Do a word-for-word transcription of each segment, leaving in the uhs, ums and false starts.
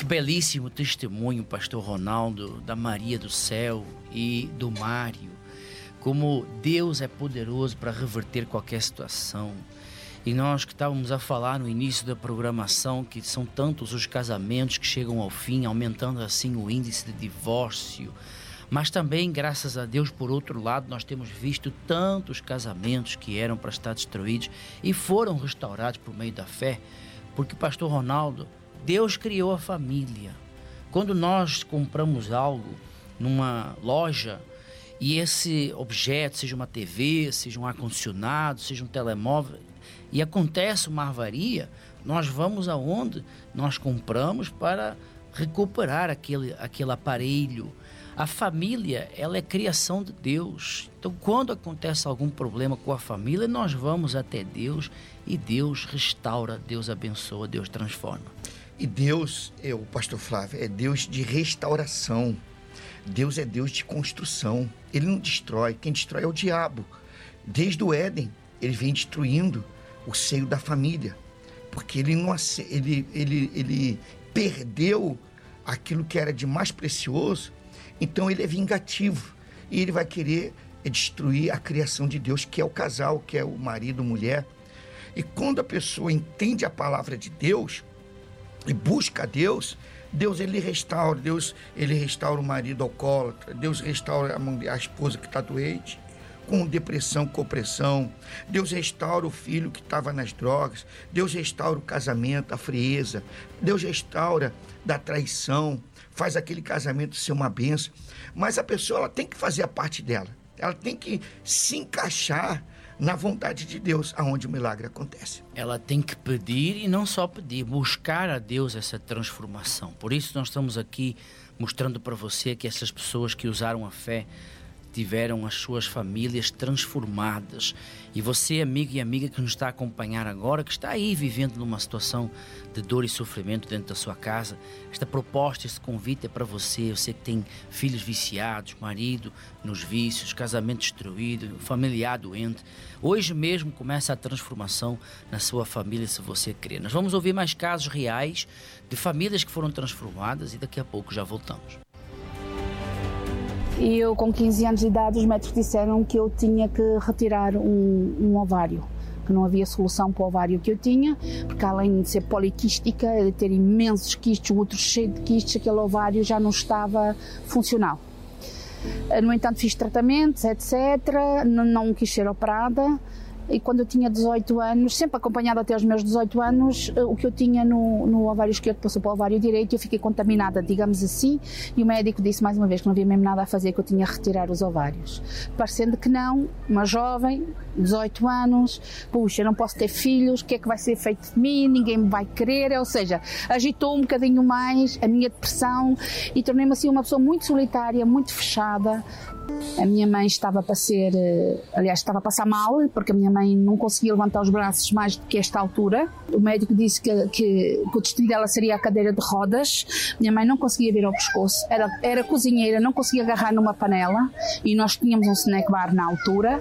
belíssimo testemunho, pastor Ronaldo, da Maria do Céu e do Mário. Como Deus é poderoso para reverter qualquer situação. E nós que estávamos a falar no início da programação que são tantos os casamentos que chegam ao fim, aumentando assim o índice de divórcio. Mas também, graças a Deus, por outro lado, nós temos visto tantos casamentos que eram para estar destruídos e foram restaurados por meio da fé. Porque, pastor Ronaldo, Deus criou a família. Quando nós compramos algo numa loja e esse objeto, seja uma T V, seja um ar-condicionado, seja um telemóvel, e acontece uma avaria, nós vamos aonde? Nós compramos para recuperar aquele, aquele aparelho. A família, ela é criação de Deus. Então, quando acontece algum problema com a família, nós vamos até Deus e Deus restaura, Deus abençoa, Deus transforma. E Deus, é o pastor Flávio, é Deus de restauração. Deus é Deus de construção. Ele não destrói. Quem destrói é o diabo. Desde o Éden, ele vem destruindo o seio da família. Porque ele, não, ele, ele, ele perdeu aquilo que era de mais precioso. Então ele é vingativo. E ele vai querer destruir a criação de Deus, que é o casal, que é o marido, mulher. E quando a pessoa entende a palavra de Deus e busca a Deus, Deus ele restaura, Deus ele restaura o marido alcoólatra, Deus restaura a, mulher, a esposa que está doente, com depressão, com opressão, Deus restaura o filho que estava nas drogas, Deus restaura o casamento, a frieza, Deus restaura da traição, faz aquele casamento ser uma bênção, mas a pessoa ela tem que fazer a parte dela, ela tem que se encaixar na vontade de Deus, aonde o milagre acontece. Ela tem que pedir e não só pedir, buscar a Deus essa transformação. Por isso nós estamos aqui mostrando para você que essas pessoas que usaram a fé tiveram as suas famílias transformadas. E você, amigo e amiga que nos está a acompanhar agora, que está aí vivendo numa situação de dor e sofrimento dentro da sua casa, esta proposta, esse convite é para você. Você que tem filhos viciados, marido nos vícios, casamento destruído, familiar doente. Hoje mesmo começa a transformação na sua família, se você crer. Nós vamos ouvir mais casos reais de famílias que foram transformadas e daqui a pouco já voltamos. E eu, com quinze anos de idade, os médicos disseram que eu tinha que retirar um, um ovário, que não havia solução para o ovário que eu tinha, porque além de ser poliquística, de ter imensos quistes, o outro cheio de quistes, aquele ovário já não estava funcional. No entanto, fiz tratamentos, etcétera, não, não quis ser operada. E quando eu tinha dezoito anos, sempre acompanhada até os meus dezoito anos, o que eu tinha no, no ovário esquerdo passou para o ovário direito e eu fiquei contaminada, digamos assim, e o médico disse mais uma vez que não havia mesmo nada a fazer, que eu tinha que retirar os ovários. Parecendo que não, uma jovem, dezoito anos, puxa, não posso ter filhos, o que é que vai ser feito de mim, ninguém me vai querer, ou seja, agitou um bocadinho mais a minha depressão e tornei-me assim uma pessoa muito solitária, muito fechada. A minha mãe estava para ser, aliás, estava a passar mal, porque a minha mãe não conseguia levantar os braços mais do que esta altura. O médico disse que, que, que o destino dela seria a cadeira de rodas. Minha mãe não conseguia vir ao pescoço, era, era cozinheira, não conseguia agarrar numa panela e nós tínhamos um snack bar na altura.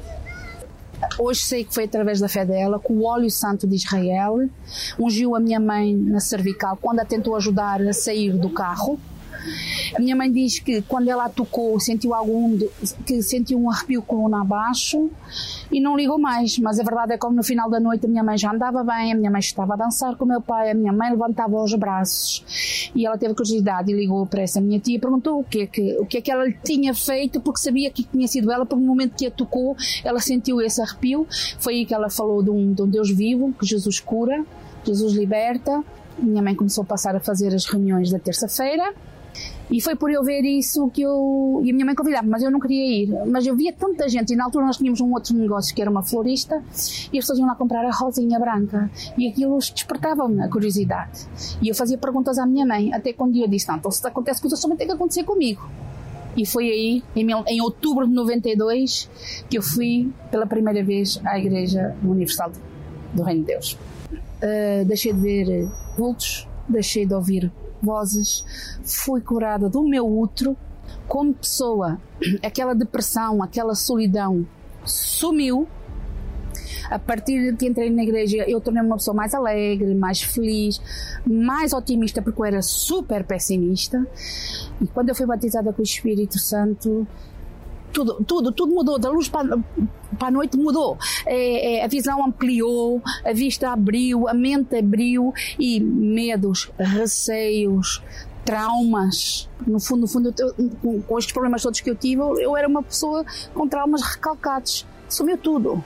Hoje sei que foi através da fé dela, que o óleo santo de Israel ungiu a minha mãe na cervical quando a tentou ajudar a sair do carro. A minha mãe diz que quando ela a tocou sentiu algum que sentiu um arrepio coluna abaixo e não ligou mais, mas a verdade é que no final da noite a minha mãe já andava bem, a minha mãe estava a dançar com o meu pai, a minha mãe levantava os braços e ela teve curiosidade e ligou para essa minha tia e perguntou o que é que, o que, é que ela lhe tinha feito, porque sabia que tinha sido ela, porque no momento que a tocou ela sentiu esse arrepio. Foi aí que ela falou de um, de um Deus vivo, que Jesus cura, Jesus liberta. A minha mãe começou a passar a fazer as reuniões da terça-feira. E foi por eu ver isso que eu... E a minha mãe convidava, mas eu não queria ir. Mas eu via tanta gente, e na altura nós tínhamos um outro negócio que era uma florista, e as pessoas iam lá comprar a rosinha branca. E aquilo despertava-me a curiosidade. E eu fazia perguntas à minha mãe, até quando eu disse, não, então se acontece com isso, também tem que acontecer comigo. E foi aí, em, mil, em outubro de noventa e dois, que eu fui pela primeira vez à Igreja Universal do Reino de Deus. Uh, deixei de ver vultos, deixei de ouvir vozes, fui curada do meu útero. Como pessoa, aquela depressão, aquela solidão sumiu. A partir de que entrei na igreja, eu tornei-me uma pessoa mais alegre, mais feliz, mais otimista, porque eu era super pessimista. E quando eu fui batizada com o Espírito Santo, tudo, tudo, tudo mudou, da luz para, para a noite mudou. É, é, a visão ampliou, a vista abriu, a mente abriu e medos, receios, traumas. No fundo, no fundo eu, com, com estes problemas todos que eu tive, eu era uma pessoa com traumas recalcados. Sumiu tudo.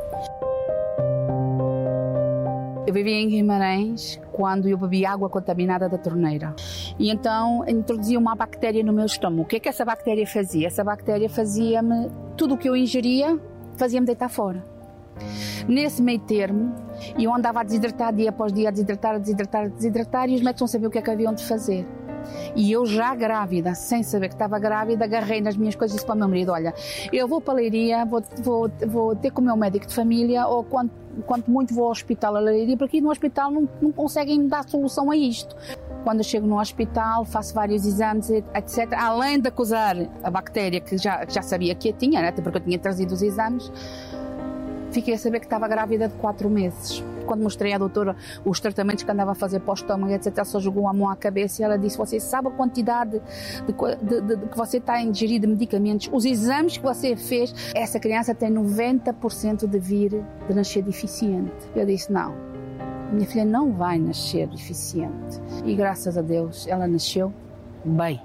Eu vivia em Guimarães quando eu bebi água contaminada da torneira. E então introduzia uma bactéria no meu estômago. O que é que essa bactéria fazia? Essa bactéria fazia-me, tudo o que eu ingeria, fazia-me deitar fora. Nesse meio termo, eu andava a desidratar dia após dia, a desidratar, a desidratar, a desidratar, e os médicos não sabiam o que é que haviam de fazer. E eu já grávida, sem saber que estava grávida, agarrei nas minhas coisas e disse para o meu marido, olha, eu vou para a Leiria, vou, vou, vou ter com o meu médico de família, ou quanto, quanto muito vou ao hospital a Leiria, porque aqui no hospital não, não conseguem me dar solução a isto. Quando eu chego no hospital, faço vários exames, etcétera. Além de acusar a bactéria que já, que já sabia que eu tinha, né, até porque eu tinha trazido os exames, fiquei a saber que estava grávida de quatro meses. Quando mostrei à doutora os tratamentos que andava a fazer para o estômago, etcétera, ela só jogou a mão à cabeça e ela disse, você sabe a quantidade de, de, de, de que você está a ingerir de medicamentos, os exames que você fez, essa criança tem noventa por cento de vir de nascer deficiente. Eu disse, não, minha filha não vai nascer deficiente. E graças a Deus ela nasceu bem.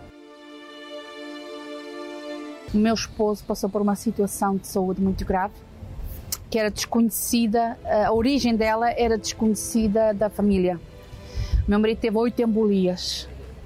O meu esposo passou por uma situação de saúde muito grave, que era desconhecida, a origem dela era desconhecida da família. Meu marido teve oito embolias.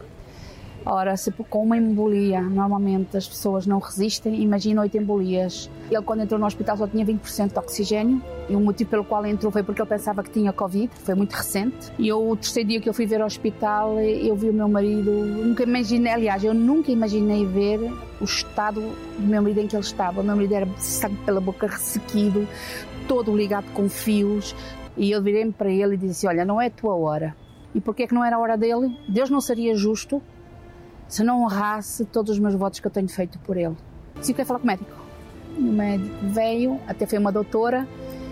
Ora, se com uma embolia, normalmente as pessoas não resistem, imagina oito embolias. Ele, quando entrou no hospital, só tinha vinte por cento de oxigênio, e o motivo pelo qual entrou foi porque ele pensava que tinha Covid, foi muito recente. E eu, o terceiro dia que eu fui ver ao hospital, eu vi o meu marido, nunca imaginei, aliás, eu nunca imaginei ver o estado do meu marido em que ele estava. O meu marido era sangue pela boca, ressequido, todo ligado com fios, e eu virei-me para ele e disse, olha, não é a tua hora. E porquê é que não era a hora dele? Deus não seria justo se não honrasse todos os meus votos que eu tenho feito por ele. Disse que ia falar com o médico. O médico veio, até foi uma doutora,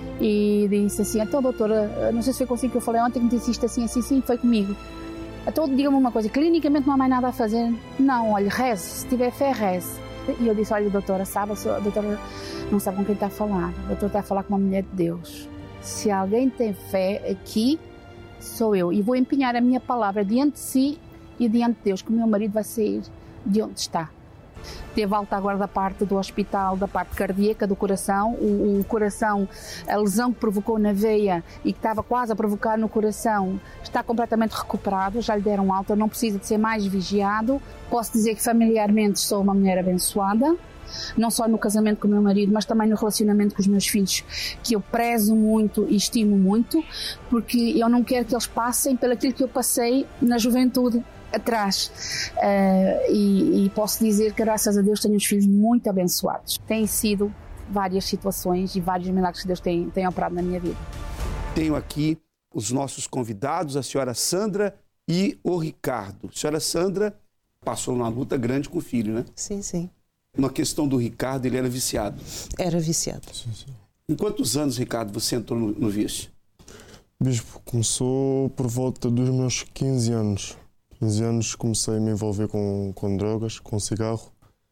e disse assim, então doutora, não sei se foi consigo que eu falei ontem, que me disse isto assim, assim, sim, foi comigo. Então diga-me uma coisa, clinicamente não há mais nada a fazer? Não, olha, reze, se tiver fé, reze. E eu disse, olha doutora, sabe, a doutora não sabe com quem está a falar, a doutora está a falar com uma mulher de Deus. Se alguém tem fé aqui, sou eu, e vou empenhar a minha palavra diante de si e diante de Deus, que o meu marido vai sair de onde está. Teve alta agora da parte do hospital, da parte cardíaca do coração, o, o coração, a lesão que provocou na veia e que estava quase a provocar no coração, está completamente recuperado, já lhe deram alta, não precisa de ser mais vigiado. Posso dizer que familiarmente sou uma mulher abençoada, não só no casamento com o meu marido, mas também no relacionamento com os meus filhos, que eu prezo muito e estimo muito, porque eu não quero que eles passem pelo aquilo que eu passei na juventude atrás. Uh, e, e posso dizer que, graças a Deus, tenho uns filhos muito abençoados. Têm sido várias situações e vários milagres que Deus tem, tem operado na minha vida. Tenho aqui os nossos convidados, a senhora Sandra e o Ricardo. A senhora Sandra passou uma luta grande com o filho, né? Sim, sim. Na questão do Ricardo, ele era viciado. Era viciado. Sim, sim. Em quantos anos, Ricardo, você entrou no, no vício? Bispo, começou por volta dos meus quinze anos. quinze anos comecei a me envolver com, com drogas, com cigarro,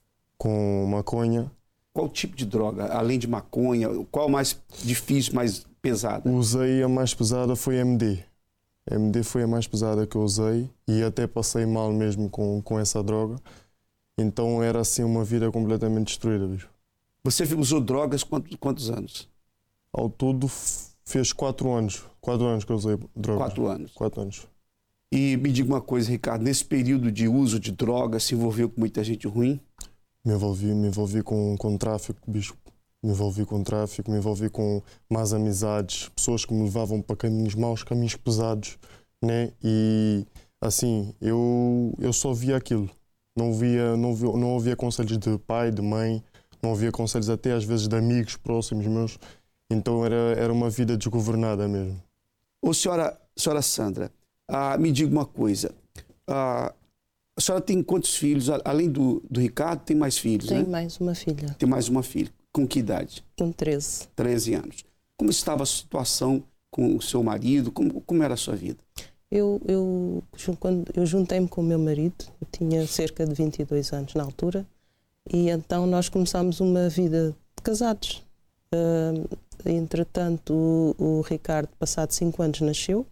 com maconha. Qual tipo de droga? Além de maconha, qual mais difícil, mais pesada? Usei a mais pesada foi M D. M D foi a mais pesada que eu usei e até passei mal mesmo com, com essa droga. Então era assim uma vida completamente destruída, bicho. Você usou drogas quantos, quantos anos? Ao todo fez quatro anos. Quatro anos que eu usei drogas. Quatro anos. Quatro anos. E me diga uma coisa, Ricardo, nesse período de uso de drogas, se envolveu com muita gente ruim? Me envolvi, me envolvi com, com tráfico, bicho. Me envolvi com tráfico, me envolvi com más amizades, pessoas que me levavam para caminhos maus, caminhos pesados, né? E assim, eu, eu só via aquilo. Não via, não via, não ouvia conselhos de pai, de mãe, não ouvia conselhos até às vezes de amigos próximos meus. Então era, era uma vida desgovernada mesmo. Ô, senhora, senhora Sandra, ah, me diga uma coisa. Ah, a senhora tem quantos filhos? Além do, do Ricardo, tem mais filhos, Tenho né? mais uma filha. Tem mais uma filha. Com que idade? Com treze. treze anos. como estava a situação com o seu marido, como, como era a sua vida? Eu, eu, quando eu juntei-me com o meu marido, eu tinha cerca de vinte e dois anos na altura, e então nós começámos uma vida de casados. Uh, entretanto, o, o Ricardo, passado cinco anos, nasceu,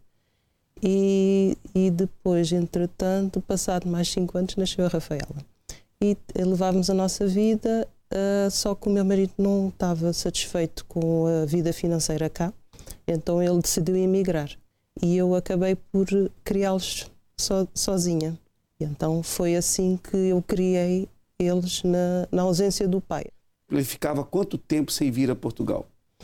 e, e depois, entretanto, passado mais cinco anos, nasceu a Rafaela. E levávamos a nossa vida, uh, só que o meu marido não estava satisfeito com a vida financeira cá, então ele decidiu emigrar. E eu acabei por criá-los so, sozinha. E então foi assim que eu criei eles na, na ausência do pai. Ele ficava quanto tempo sem vir a Portugal?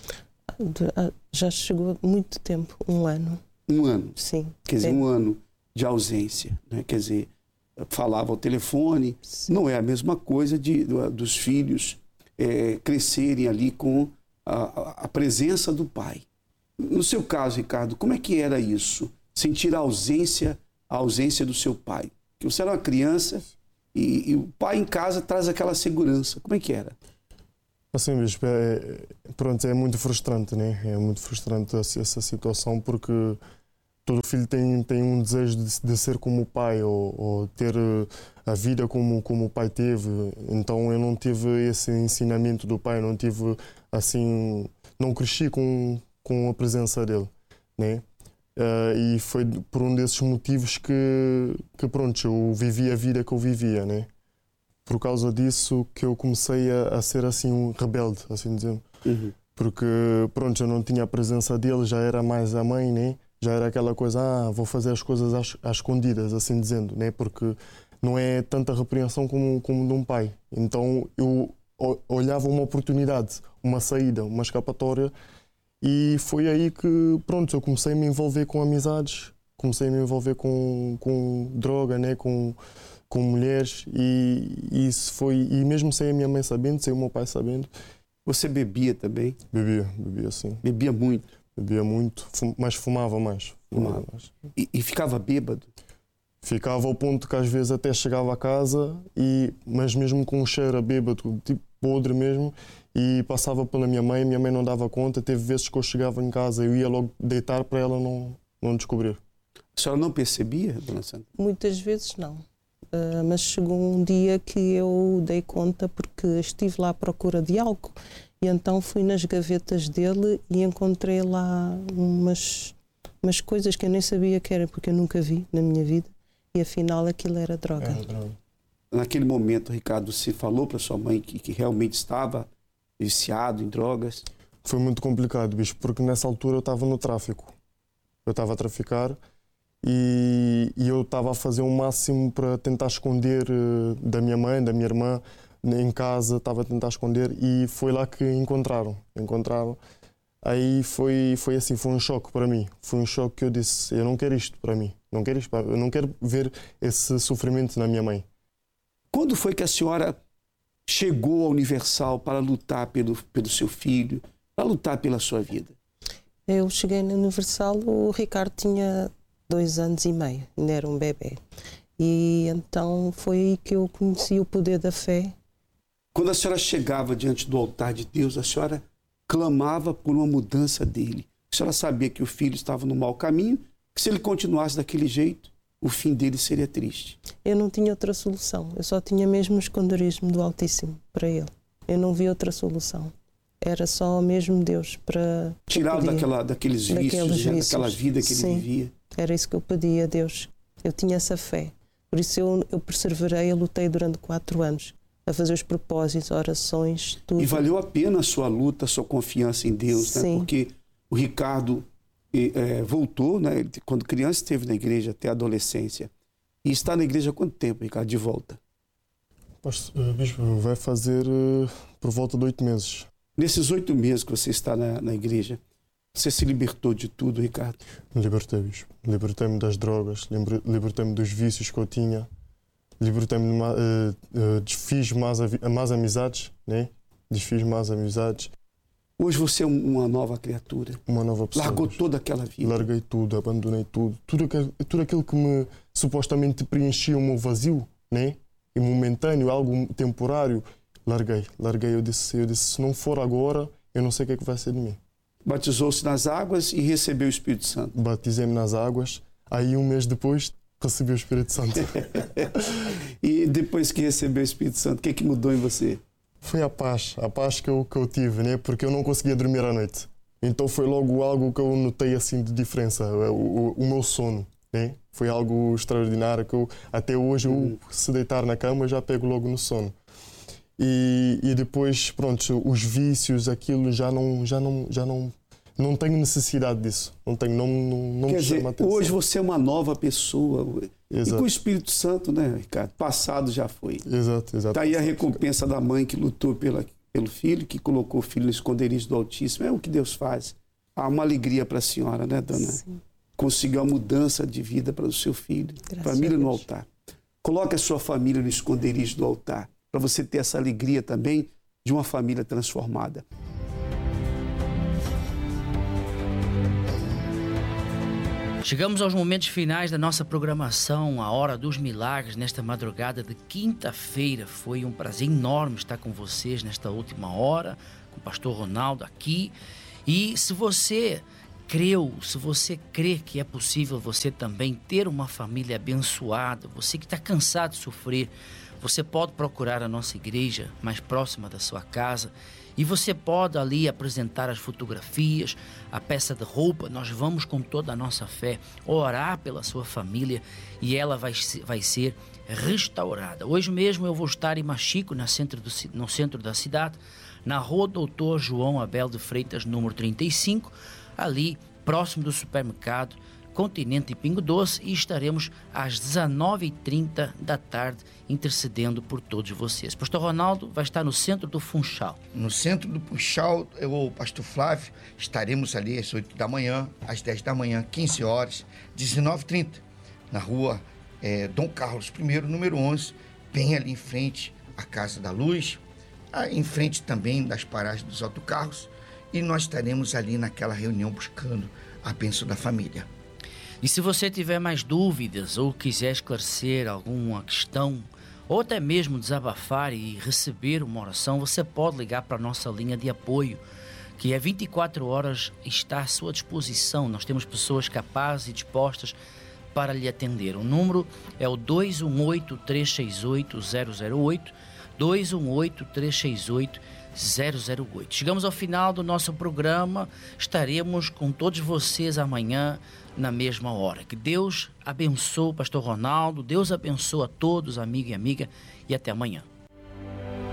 Já chegou muito tempo, um ano. Um ano? Sim. Quer dizer, é. um ano de ausência, né? Quer dizer, falava ao telefone. Sim. Não é a mesma coisa de, dos filhos é, crescerem ali com a, a presença do pai. No seu caso, Ricardo, como é que era isso? Sentir a ausência, a ausência do seu pai. Porque você era uma criança e, e o pai em casa traz aquela segurança. Como é que era? Assim, bispo, é, pronto, é muito frustrante, né? É muito frustrante essa, essa situação, porque todo filho tem, tem um desejo de, de ser como o pai, ou, ou ter a vida como, como o pai teve. Então eu não tive esse ensinamento do pai, não tive, assim, não cresci com, com a presença dele, né? Uh, e foi por um desses motivos que, que, pronto, eu vivi a vida que eu vivia, né? Por causa disso que eu comecei a, a ser assim um rebelde, assim dizendo. Uhum. Porque, pronto, eu não tinha a presença dele, já era mais a mãe, né? Já era aquela coisa, ah, vou fazer as coisas às, às escondidas, assim dizendo, né? Porque não é tanta repreensão como, como de um pai. Então eu olhava uma oportunidade, uma saída, uma escapatória, e foi aí que, pronto, eu comecei a me envolver com amizades, comecei a me envolver com, com droga, né? Com, com mulheres, e, e isso foi, e mesmo sem a minha mãe sabendo, sem o meu pai sabendo. Você bebia também? Bebia, bebia sim. Bebia muito? Bebia muito, fum, mas fumava mais. Fumava fumava. mais. E, e ficava bêbado? Ficava ao ponto que às vezes até chegava a casa, e, mas mesmo com um cheiro a bêbado, tipo podre mesmo, e passava pela minha mãe, minha mãe não dava conta. Teve vezes que eu chegava em casa e eu ia logo deitar para ela não, não descobrir. A senhora não percebia, dona Sandra? Muitas vezes não. Uh, mas chegou um dia que eu dei conta, porque estive lá à procura de algo, e então fui nas gavetas dele e encontrei lá umas, umas coisas que eu nem sabia que era, porque eu nunca vi na minha vida, e afinal aquilo era droga. É, droga. Naquele momento, Ricardo, você falou para sua mãe que, que realmente estava viciado em drogas? Foi muito complicado, bicho, porque nessa altura eu estava no tráfico. Eu estava a traficar. E, e eu estava a fazer o máximo para tentar esconder uh, da minha mãe, da minha irmã, em casa, estava a tentar esconder, e foi lá que encontraram. Encontraram. Aí foi, foi assim, foi um choque para mim. Foi um choque que eu disse, eu não quero isto para mim. Não quero isto, eu não quero ver esse sofrimento na minha mãe. Quando foi que a senhora chegou ao Universal para lutar pelo, pelo seu filho, para lutar pela sua vida? Eu cheguei no Universal, o Ricardo tinha dois anos e meio, ainda era um bebê. E então foi aí que eu conheci o poder da fé. Quando a senhora chegava diante do altar de Deus, a senhora clamava por uma mudança dele. A senhora sabia que o filho estava no mau caminho, que se ele continuasse daquele jeito, o fim dele seria triste. Eu não tinha outra solução, eu só tinha mesmo o esconderismo do Altíssimo para ele. Eu não vi outra solução. Era só mesmo Deus para... Tirá-lo daquela, daqueles vícios, daqueles vícios, daquela vida que sim. ele vivia. Era isso que eu pedia a Deus. Eu tinha essa fé. Por isso eu, eu perseverei, eu lutei durante quatro anos a fazer os propósitos, orações, tudo. E valeu a pena a sua luta, a sua confiança em Deus, né? Porque o Ricardo é, voltou, né? Quando criança esteve na igreja até a adolescência. E está na igreja há quanto tempo, Ricardo, de volta? Pastor, bispo, vai fazer uh, por volta de oito meses. Nesses oito meses que você está na, na igreja, você se libertou de tudo, Ricardo? Libertei, bicho. Libertei-me das drogas, libertei-me dos vícios que eu tinha, libertei-me, uh, uh, desfiz mais, mais amizades, né? Desfiz mais amizades. Hoje você é uma nova criatura. Uma nova pessoa. Largou toda aquela vida. Larguei tudo, abandonei tudo. Tudo, tudo aquilo que me supostamente preenchia o meu vazio, né? E momentâneo, algo temporário, larguei. Larguei, eu disse, eu disse, se não for agora, eu não sei o que é que vai ser de mim. batizou-se nas águas e recebeu o Espírito Santo. Batizei-me nas águas, aí um mês depois recebi o Espírito Santo. E depois que recebeu o Espírito Santo, o que, que mudou em você? Foi a paz, a paz que eu, que eu tive, né? Porque eu não conseguia dormir à noite. Então foi logo algo que eu notei assim de diferença, o, o, o meu sono, né? Foi algo extraordinário que eu, até hoje, eu, se deitar na cama, eu já pego logo no sono. E, e depois, pronto, os vícios, aquilo já não, já não, já não, não tenho necessidade disso. Não tenho, não, não, não Quer me dizer, chama atenção. hoje você é uma nova pessoa. Exato. E com o Espírito Santo, né, Ricardo? Passado já foi. Exato, exato. Está aí a recompensa da mãe que lutou pela, pelo filho, que colocou o filho no esconderijo do Altíssimo. É o que Deus faz. Há uma alegria para a senhora, né, dona? Sim. Conseguiu a mudança de vida para o seu filho. Graças Família a no Deus. altar. Coloque a sua família no esconderijo do altar, para você ter essa alegria também de uma família transformada. Chegamos aos momentos finais da nossa programação, a Hora dos Milagres, nesta madrugada de quinta-feira. Foi um prazer enorme estar com vocês nesta última hora, com o pastor Ronaldo aqui. E se você creu, se você crê que é possível você também ter uma família abençoada, você que está cansado de sofrer, você pode procurar a nossa igreja mais próxima da sua casa e você pode ali apresentar as fotografias, a peça de roupa. Nós vamos com toda a nossa fé orar pela sua família e ela vai, vai ser restaurada. Hoje mesmo eu vou estar em Machico, no centro, do, no centro da cidade, na rua Doutor João Abel de Freitas, número trinta e cinco, ali próximo do supermercado Continente e Pingo Doce, e estaremos às dezenove e trinta da tarde intercedendo por todos vocês. Pastor Ronaldo vai estar no centro do Funchal. No centro do Funchal, eu, o pastor Flávio, estaremos ali às oito da manhã, às dez da manhã, quinze horas, dezenove e trinta, na rua é, Dom Carlos I, número onze, bem ali em frente à Casa da Luz, em frente também das paragens dos autocarros, e nós estaremos ali naquela reunião buscando a bênção da família. E se você tiver mais dúvidas ou quiser esclarecer alguma questão, ou até mesmo desabafar e receber uma oração, você pode ligar para a nossa linha de apoio, que é vinte e quatro horas, está à sua disposição. Nós temos pessoas capazes e dispostas para lhe atender. O número é o dois um oito, três seis oito, zero zero oito, dois um oito, três seis oito, zero zero oito. Chegamos ao final do nosso programa. Estaremos com todos vocês amanhã na mesma hora. Que Deus abençoe o pastor Ronaldo, Deus abençoe a todos, amigo e amiga, e até amanhã.